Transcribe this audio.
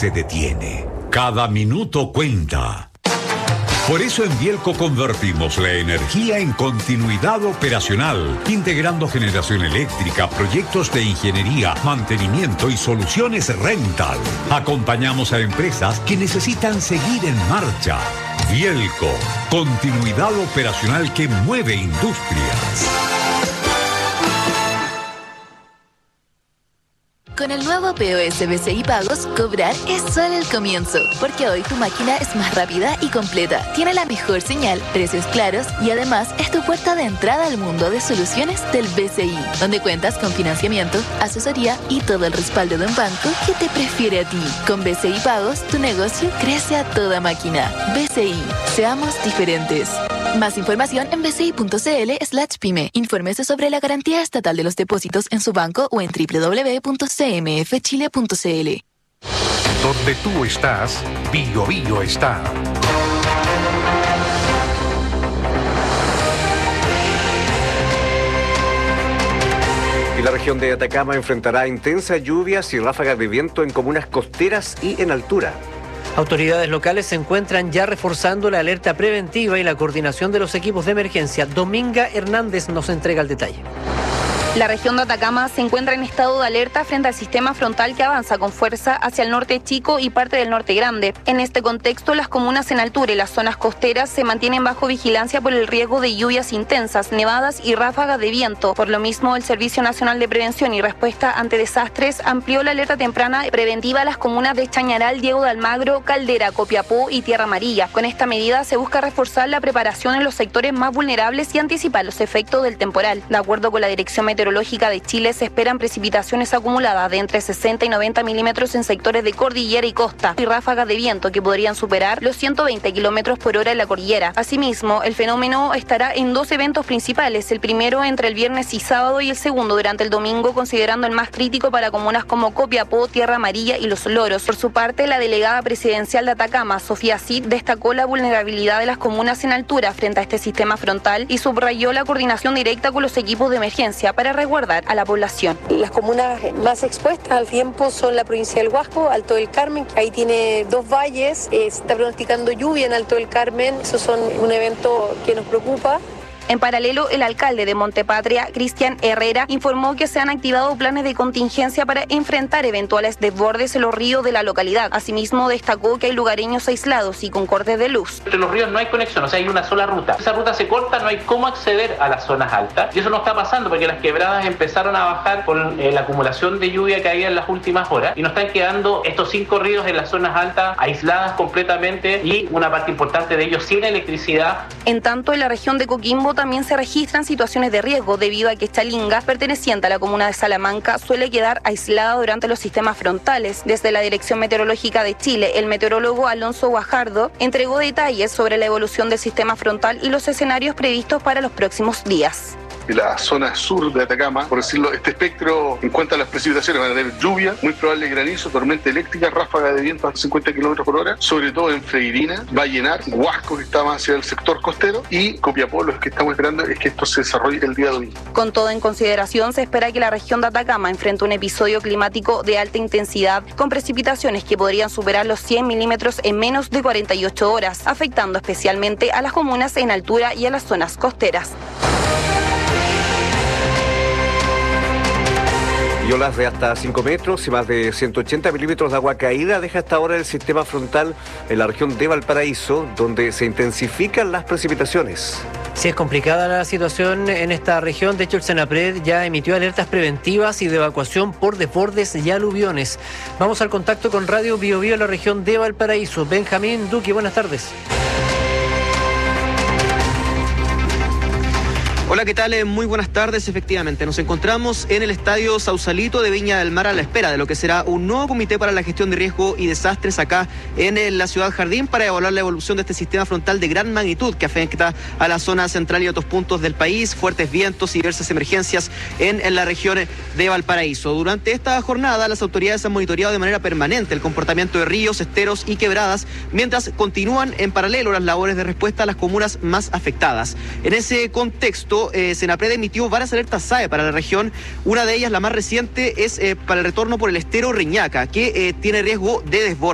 se detiene. Cada minuto cuenta. Por eso en Bielco convertimos la energía en continuidad operacional, integrando generación eléctrica, proyectos de ingeniería, mantenimiento y soluciones rental. Acompañamos a empresas que necesitan seguir en marcha. Bielco, continuidad operacional que mueve industrias. Con el nuevo POS BCI Pagos, cobrar es solo el comienzo, porque hoy tu máquina es más rápida y completa, tiene la mejor señal, precios claros y además es tu puerta de entrada al mundo de soluciones del BCI, donde cuentas con financiamiento, asesoría y todo el respaldo de un banco que te prefiere a ti. Con BCI Pagos, tu negocio crece a toda máquina. BCI, seamos diferentes. Más información en bci.cl/pyme. Infórmese sobre la garantía estatal de los depósitos en su banco o en www.cmfchile.cl. Donde tú estás, Bio Bio está. Y la región de Atacama enfrentará intensas lluvias y ráfagas de viento en comunas costeras y en altura. Autoridades locales se encuentran ya reforzando la alerta preventiva y la coordinación de los equipos de emergencia. Dominga Hernández nos entrega el detalle. La región de Atacama se encuentra en estado de alerta frente al sistema frontal que avanza con fuerza hacia el norte chico y parte del norte grande. En este contexto, las comunas en altura y las zonas costeras se mantienen bajo vigilancia por el riesgo de lluvias intensas, nevadas y ráfagas de viento. Por lo mismo, el Servicio Nacional de Prevención y Respuesta ante Desastres amplió la alerta temprana preventiva a las comunas de Chañaral, Diego de Almagro, Caldera, Copiapó y Tierra Amarilla. Con esta medida se busca reforzar la preparación en los sectores más vulnerables y anticipar los efectos del temporal. De acuerdo con la Dirección Meteorológica de Chile, se esperan precipitaciones acumuladas de entre 60 y 90 milímetros en sectores de cordillera y costa y ráfagas de viento que podrían superar los 120 kilómetros por hora en la cordillera. Asimismo, el fenómeno estará en dos eventos principales, el primero entre el viernes y sábado y el segundo durante el domingo, considerando el más crítico para comunas como Copiapó, Tierra Amarilla y Los Loros. Por su parte, la delegada presidencial de Atacama, Sofía Cid, destacó la vulnerabilidad de las comunas en altura frente a este sistema frontal y subrayó la coordinación directa con los equipos de emergencia para resguardar a la población. Las comunas más expuestas al tiempo son la provincia del Huasco, Alto del Carmen, ahí tiene dos valles, se está pronosticando lluvia en Alto del Carmen, eso son un evento que nos preocupa. En paralelo, el alcalde de Montepatria, Cristian Herrera, informó que se han activado planes de contingencia para enfrentar eventuales desbordes en los ríos de la localidad. Asimismo, destacó que hay lugareños aislados y con cortes de luz. Entre los ríos no hay conexión, o sea, hay una sola ruta. Esa ruta se corta, no hay cómo acceder a las zonas altas. Y eso no está pasando porque las quebradas empezaron a bajar con la acumulación de lluvia que había en las últimas horas. Y nos están quedando estos 5 ríos en las zonas altas aisladas completamente y una parte importante de ellos sin electricidad. En tanto, en la región de Coquimbo también se registran situaciones de riesgo debido a que Chalinga, perteneciente a la comuna de Salamanca, suele quedar aislada durante los sistemas frontales. Desde la Dirección Meteorológica de Chile, el meteorólogo Alonso Guajardo entregó detalles sobre la evolución del sistema frontal y los escenarios previstos para los próximos días. En la zona sur de Atacama, por decirlo, este espectro, en cuanto a las precipitaciones, van a tener lluvia, muy probable granizo, tormenta eléctrica, ráfaga de viento a 50 kilómetros por hora, sobre todo en Freirina, Vallenar, Huasco, que está más hacia el sector costero, y Copiapó. Lo que estamos esperando es que esto se desarrolle el día domingo. Con todo en consideración, se espera que la región de Atacama enfrente un episodio climático de alta intensidad, con precipitaciones que podrían superar los 100 milímetros en menos de 48 horas, afectando especialmente a las comunas en altura y a las zonas costeras. Y olas de hasta 5 metros y más de 180 milímetros de agua caída deja hasta ahora el sistema frontal en la región de Valparaíso, donde se intensifican las precipitaciones. Sí, es complicada la situación en esta región. De hecho, el Senapred ya emitió alertas preventivas y de evacuación por desbordes y aluviones. Vamos al contacto con Radio Bio Bio en la región de Valparaíso. Benjamín Duque, buenas tardes. Hola, ¿qué tal? Muy buenas tardes. Efectivamente, nos encontramos en el Estadio Sausalito de Viña del Mar a la espera de lo que será un nuevo comité para la gestión de riesgo y desastres acá en la ciudad Jardín para evaluar la evolución de este sistema frontal de gran magnitud que afecta a la zona central y otros puntos del país, fuertes vientos y diversas emergencias en la región de Valparaíso. Durante esta jornada, las autoridades han monitoreado de manera permanente el comportamiento de ríos, esteros y quebradas, mientras continúan en paralelo las labores de respuesta a las comunas más afectadas. En ese contexto, Senapred emitió varias alertas SAE para la región. Una de ellas, la más reciente, es para el retorno por el estero Reñaca, que tiene riesgo de desborde.